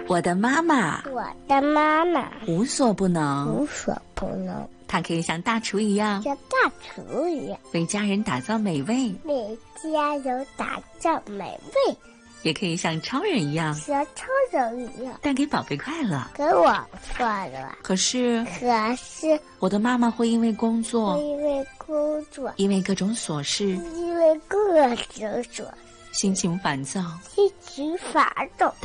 我的妈妈无所不能，她可以像大厨一样，为家人打造美味，也可以像超人一样，带给宝贝快乐。可是我的妈妈会因为工作，因为各种琐事，心情烦躁，